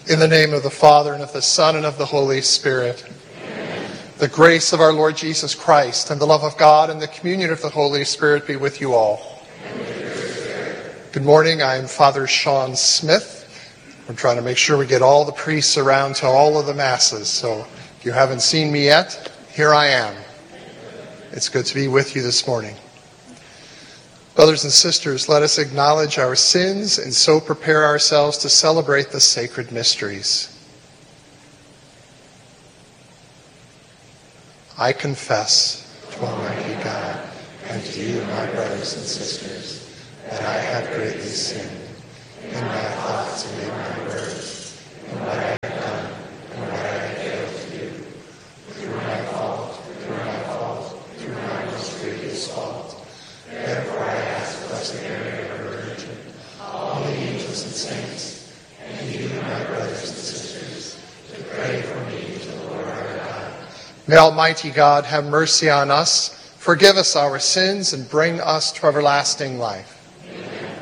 In the name of the Father, and of the Son, and of the Holy Spirit. Amen. The grace of our Lord Jesus Christ, and the love of God, and the communion of the Holy Spirit be with you all. Good morning, I'm Father Sean Smith. We're trying to make sure we get all the priests around to all of the Masses. So if you haven't seen me yet, here I am. It's good to be with you this morning. Brothers and sisters, let us acknowledge our sins and so prepare ourselves to celebrate the sacred mysteries. I confess to Almighty God and to you, my brothers and sisters, that I have greatly sinned in my thoughts and in my words, in what I have done and what I have failed to do, through my fault, through my most grievous fault. Therefore I ask Blessed Mary, our Virgin, all the angels and saints, and you, my brothers and sisters, to pray for me to the Lord our God. May Almighty God have mercy on us, forgive us our sins, and bring us to everlasting life.